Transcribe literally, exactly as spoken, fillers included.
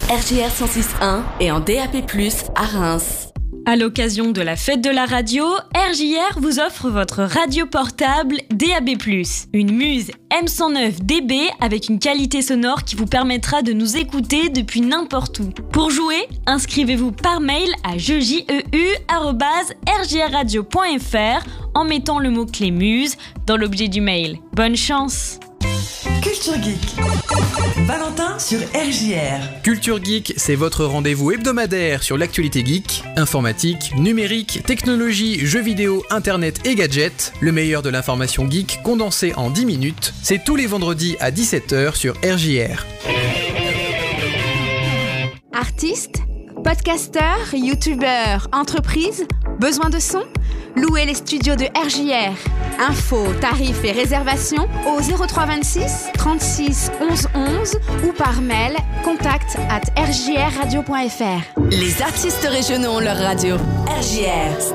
R J R cent six point un et en D A P plus, à Reims. À l'occasion de la fête de la radio, R J R vous offre votre radio portable D A B plus. Une Muse M cent neuf D B avec une qualité sonore qui vous permettra de nous écouter depuis n'importe où. Pour jouer, inscrivez-vous par mail à jeujeu arobase r j r radio point f r en mettant le mot-clé Muse dans l'objet du mail. Bonne chance! Culture Geek, Valentin sur R J R. Culture Geek, c'est votre rendez-vous hebdomadaire sur l'actualité geek, informatique, numérique, technologie, jeux vidéo, internet et gadgets. Le meilleur de l'information geek condensé en dix minutes. C'est tous les vendredis à dix-sept heures sur R J R. Artistes, podcasteurs, youtubeurs, entreprises, besoin de son ? Louez les studios de R J R. Infos, tarifs et réservations au zéro trois vingt-six trente-six onze onze ou par mail contact at r j r radio point f r. Les artistes régionaux ont leur radio. R J R